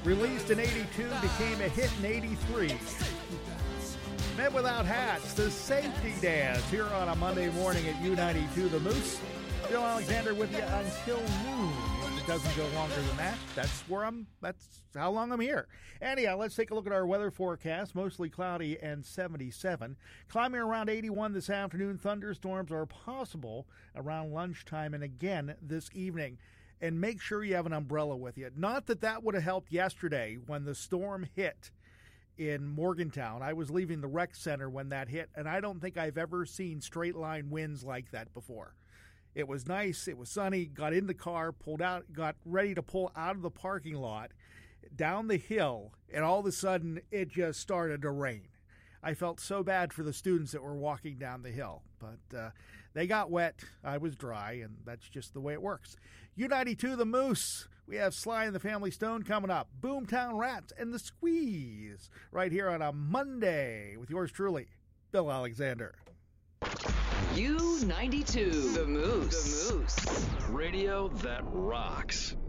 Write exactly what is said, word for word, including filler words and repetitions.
Released in eighty-two, became a hit in eighty-three. Men Without Hats, the Safety Dance, here on a Monday morning at U ninety-two The Moose. Bill Alexander with you until noon. If it doesn't go longer than that, that's where I'm, that's how long I'm here. Anyhow, let's take a look at our weather forecast. Mostly cloudy and seventy-seven. Climbing around eighty-one this afternoon. Thunderstorms are possible around lunchtime and again this evening. And make sure you have an umbrella with you. Not that that would have helped yesterday when the storm hit in Morgantown. I was leaving the rec center when that hit, and I don't think I've ever seen straight line winds like that before. It was nice. It was sunny. Got in the car, pulled out, got ready to pull out of the parking lot, down the hill, and all of a sudden it just started to rain. I felt so bad for the students that were walking down the hill, but uh, they got wet. I was dry, and that's just the way it works. U ninety-two The Moose. We have Sly and the Family Stone coming up. Boomtown Rats and the Squeeze right here on a Monday with yours truly, Bill Alexander. U ninety-two The Moose. The Moose. Radio that rocks.